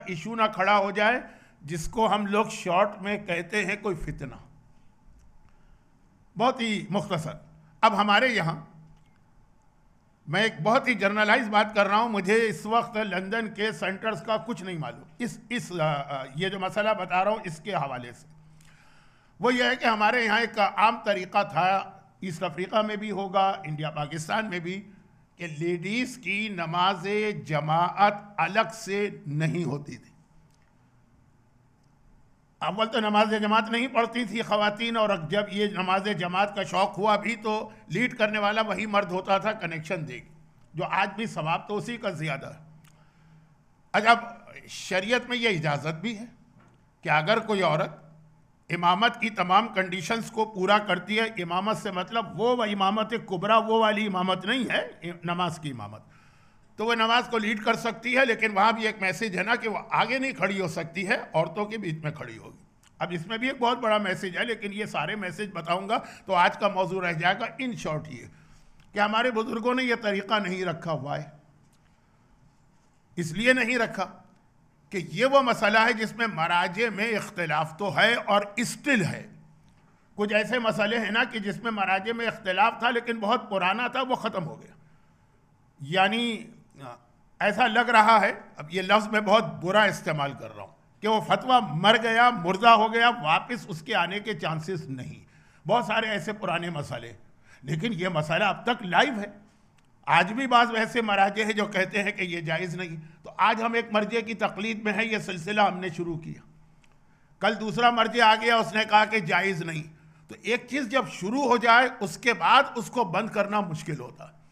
Issue نہ کھڑا ہو جائے جس کو ہم لوگ شارٹ میں کہتے ہیں کوئی فتنہ. بہت ہی مختصر. اب ہمارے یہاں میں ایک بہت ہی جرنلائز بات کر رہا ہوں، مجھے اس وقت لندن کے سینٹرز کا کچھ نہیں معلوم یہ جو مسئلہ بتا رہا ہوں اس کے حوالے سے. وہ یہ ہے کہ ہمارے یہاں ایک عام طریقہ تھا، ایسٹ افریقہ میں بھی ہوگا، انڈیا پاکستان میں بھی، کہ لیڈیز کی نماز جماعت الگ سے نہیں ہوتی تھی. اول تو نماز جماعت نہیں پڑھتی تھی خواتین، اور جب یہ نماز جماعت کا شوق ہوا بھی تو لیڈ کرنے والا وہی مرد ہوتا تھا کنیکشن دے کے، جو آج بھی ثواب تو اسی کا زیادہ ہے. اب شریعت میں یہ اجازت بھی ہے کہ اگر کوئی عورت امامت کی تمام کنڈیشنز کو پورا کرتی ہے، امامت سے مطلب وہ امامت کبریٰ، وہ والی امامت نہیں ہے، نماز کی امامت، تو وہ نماز کو لیڈ کر سکتی ہے. لیکن وہاں بھی ایک میسیج ہے نا کہ وہ آگے نہیں کھڑی ہو سکتی ہے، عورتوں کے بیچ میں کھڑی ہوگی. اب اس میں بھی ایک بہت بڑا میسیج ہے، لیکن یہ سارے میسیج بتاؤں گا تو آج کا موضوع رہ جائے گا. ان شارٹ یہ کہ ہمارے بزرگوں نے یہ طریقہ نہیں رکھا ہوا ہے. اس لیے نہیں رکھا کہ یہ وہ مسئلہ ہے جس میں مراجع میں اختلاف تو ہے اور اسٹل ہے. کچھ ایسے مسئلے ہیں نا کہ جس میں مراجع میں اختلاف تھا لیکن بہت پرانا تھا، وہ ختم ہو گیا. یعنی ایسا لگ رہا ہے، اب یہ لفظ میں بہت برا استعمال کر رہا ہوں، کہ وہ فتویٰ مر گیا، مردہ ہو گیا، واپس اس کے آنے کے چانسز نہیں. بہت سارے ایسے پرانے مسئلے، لیکن یہ مسئلہ اب تک لائیو ہے. آج بھی بعض ویسے مراجع ہیں جو کہتے ہیں کہ یہ جائز نہیں. تو آج ہم ایک مرجع کی تقلید میں ہیں، یہ سلسلہ ہم نے شروع کیا. کل دوسرا مرجع آ گیا، اس نے کہا کہ جائز نہیں. تو ایک چیز جب شروع ہو جائے اس کے بعد اس کو بند کرنا مشکل ہوتا ہے.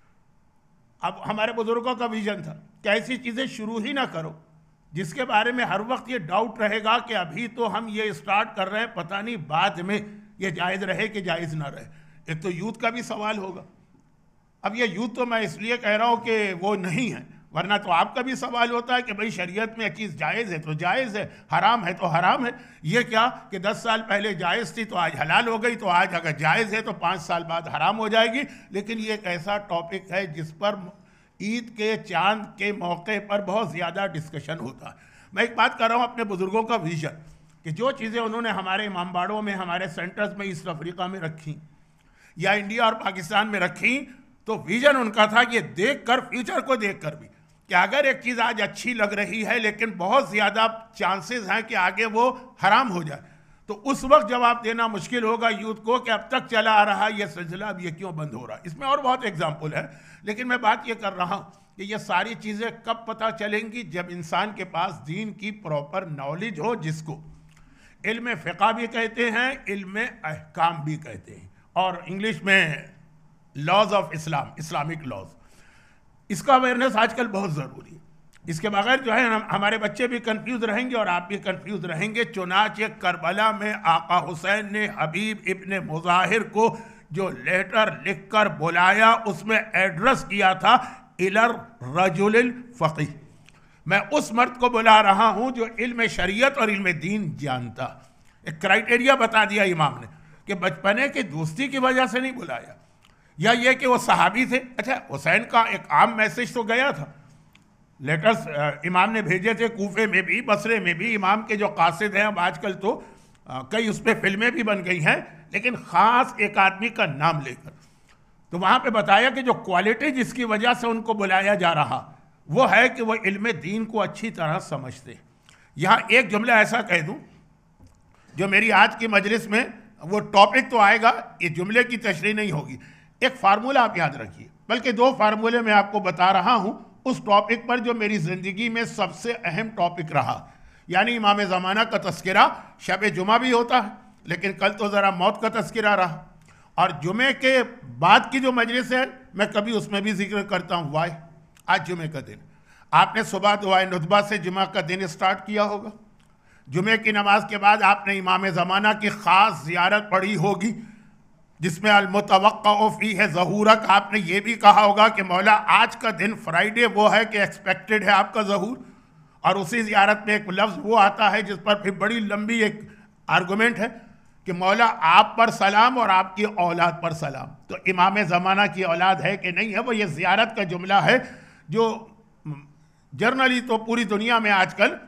اب ہمارے بزرگوں کا ویژن تھا کہ ایسی چیزیں شروع ہی نہ کرو جس کے بارے میں ہر وقت یہ ڈاؤٹ رہے گا کہ ابھی تو ہم یہ اسٹارٹ کر رہے ہیں، پتہ نہیں بعد میں یہ جائز رہے کہ جائز نہ رہے. ایک تو یوتھ کا بھی سوال ہوگا. اب یہ یوتھ تو میں اس لیے کہہ رہا ہوں کہ وہ نہیں ہے، ورنہ تو آپ کا بھی سوال ہوتا ہے کہ بھئی شریعت میں یہ چیز جائز ہے تو جائز ہے، حرام ہے تو حرام ہے. یہ کیا کہ 10 سال پہلے جائز تھی تو آج حلال ہو گئی، تو آج اگر جائز ہے تو 5 سال بعد حرام ہو جائے گی. لیکن یہ ایک ایسا ٹاپک ہے جس پر عید کے چاند کے موقع پر بہت زیادہ ڈسکشن ہوتا ہے. میں ایک بات کر رہا ہوں اپنے بزرگوں کا ویژن، کہ جو چیزیں انہوں نے ہمارے امام باڑوں میں، ہمارے سینٹرز میں ایسٹ افریقہ میں رکھیں یا انڈیا اور پاکستان میں رکھیں، تو ویژن ان کا تھا یہ دیکھ کر، فیوچر کو دیکھ کر بھی، کہ اگر ایک چیز آج اچھی لگ رہی ہے لیکن بہت زیادہ چانسز ہیں کہ آگے وہ حرام ہو جائے، تو اس وقت جواب دینا مشکل ہوگا یوتھ کو کہ اب تک چلا آ رہا یہ سلسلہ، اب یہ کیوں بند ہو رہا. اس میں اور بہت ایگزامپل ہے، لیکن میں بات یہ کر رہا ہوں کہ یہ ساری چیزیں کب پتہ چلیں گی؟ جب انسان کے پاس دین کی پراپر نالج ہو، جس کو علم فقہ بھی کہتے ہیں، علم احکام بھی کہتے ہیں، اور انگلش میں laws of Islam, Islamic laws. اس کا اویئرنیس آج کل بہت ضروری ہے. اس کے بغیر جو ہے ہمارے بچے بھی کنفیوز رہیں گے اور آپ بھی کنفیوز رہیں گے. چنانچہ کربلا میں آقا حسین نے حبیب ابن مظاہر کو جو لیٹر لکھ کر بلایا، اس میں ایڈریس کیا تھا الرجل الفقیہ، میں اس مرد کو بلا رہا ہوں جو علم شریعت اور علم دین جانتا. ایک کرائٹیریا بتا دیا امام نے کہ بچپنے کی دوستی کی وجہ سے نہیں بلایا، یا یہ کہ وہ صحابی تھے. اچھا، حسین کا ایک عام میسیج تو گیا تھا، لیٹرز امام نے بھیجے تھے کوفے میں بھی، بصرے میں بھی. امام کے جو قاصد ہیں، اب آج کل تو کئی اس پہ فلمیں بھی بن گئی ہیں، لیکن خاص ایک آدمی کا نام لے کر. تو وہاں پہ بتایا کہ جو کوالٹی جس کی وجہ سے ان کو بلایا جا رہا وہ ہے کہ وہ علم دین کو اچھی طرح سمجھتے. یہاں ایک جملہ ایسا کہہ دوں جو میری آج کی مجلس میں، وہ ٹاپک تو آئے گا، یہ جملے کی تشریح نہیں ہوگی. ایک فارمولہ آپ یاد رکھیے، بلکہ 2 فارمولے میں آپ کو بتا رہا ہوں اس ٹاپک پر جو میری زندگی میں سب سے اہم ٹاپک رہا. یعنی امام زمانہ کا تذکرہ شب جمعہ بھی ہوتا ہے، لیکن کل تو ذرا موت کا تذکرہ رہا. اور جمعے کے بعد کی جو مجلس ہے میں کبھی اس میں بھی ذکر کرتا ہوں. وائے آج جمعے کا دن، آپ نے صبح دعائے ندبہ سے جمعہ کا دن اسٹارٹ کیا ہوگا. جمعے کی نماز کے بعد آپ نے امام زمانہ کی خاص زیارت پڑھی ہوگی، جس میں المتوقع فیہ ظہورک. آپ نے یہ بھی کہا ہوگا کہ مولا آج کا دن فرائیڈے وہ ہے کہ ایکسپیکٹڈ ہے آپ کا ظہور. اور اسی زیارت میں ایک لفظ وہ آتا ہے جس پر پھر بڑی لمبی ایک آرگومنٹ ہے کہ مولا آپ پر سلام اور آپ کی اولاد پر سلام. تو امام زمانہ کی اولاد ہے کہ نہیں ہے، وہ یہ زیارت کا جملہ ہے جو جرنلی تو پوری دنیا میں آج کل